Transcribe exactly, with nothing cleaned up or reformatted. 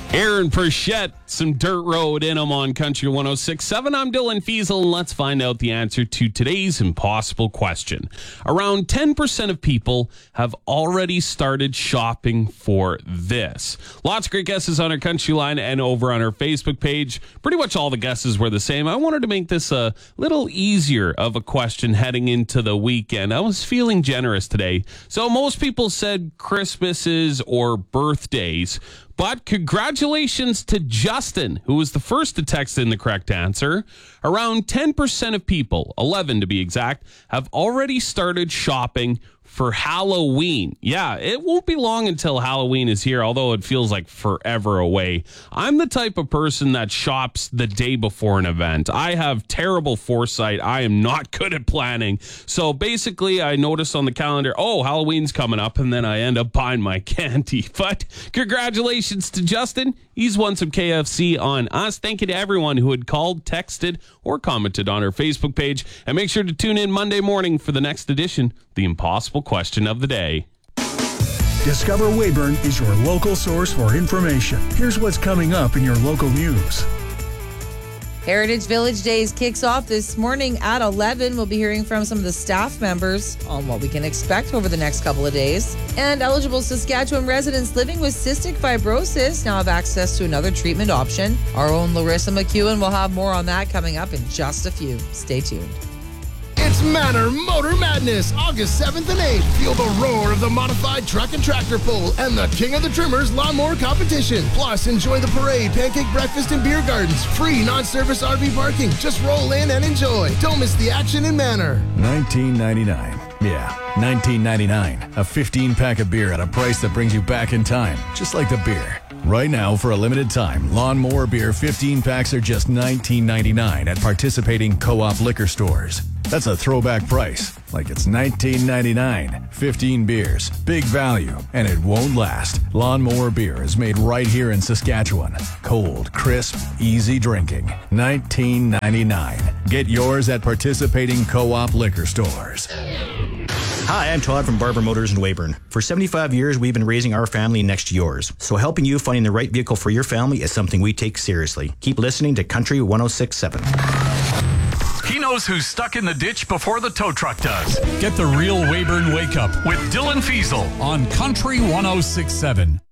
Aaron Perchette, some dirt road in them on Country one oh six point seven. I'm Dylan Fiesel, and let's find out the answer to today's impossible question. Around ten percent of people have already started shopping for this. Lots of great guesses on our Country line and over on our Facebook page. Pretty much all the guesses were the same. I wanted to make this a little easier of a question heading into the weekend. I was feeling generous today. So most people said Christmases or birthdays. But congratulations to Justin, who was the first to text in the correct answer. Around ten percent of people, eleven to be exact, have already started shopping for Halloween. Yeah, it won't be long until Halloween is here, although it feels like forever away. I'm the type of person that shops the day before an event. I have terrible foresight. I am not good at planning. So basically, I notice on the calendar, oh, Halloween's coming up, and then I end up buying my candy. But congratulations to Justin. He's won some K F C on us. Thank you to everyone who had called, texted, or commented on our Facebook page. And make sure to tune in Monday morning for the next edition, The Impossible Question of the Day. Discover Weyburn is your local source for information. Here's what's coming up in your local news. Heritage Village Days kicks off this morning at eleven. We'll be hearing from some of the staff members on what we can expect over the next couple of days. And eligible Saskatchewan residents living with cystic fibrosis now have access to another treatment option. Our own Larissa McEwen will have more on that coming up in just a few. Stay tuned. It's Manor Motor Madness, August seventh and eighth. Feel the roar of the modified truck and tractor pull and the King of the Trimmers lawnmower competition. Plus, enjoy the parade, pancake breakfast, and beer gardens. Free non-service R V parking. Just roll in and enjoy. Don't miss the action in Manor. nineteen ninety-nine. Yeah, nineteen ninety-nine. A fifteen pack of beer at a price that brings you back in time, just like the beer. Right now, for a limited time, lawnmower beer fifteen packs are just nineteen ninety-nine at participating co-op liquor stores. That's a throwback price, like it's nineteen ninety-nine. fifteen beers, big value, and it won't last. Lawnmower beer is made right here in Saskatchewan. Cold, crisp, easy drinking. nineteen ninety-nine. Get yours at participating co-op liquor stores. Hi, I'm Todd from Barber Motors in Weyburn. For seventy-five years, we've been raising our family next to yours. So helping you finding the right vehicle for your family is something we take seriously. Keep listening to Country one oh six point seven. He knows who's stuck in the ditch before the tow truck does. Get the real Weyburn Wake Up with Dylan Fiesel on Country one oh six point seven.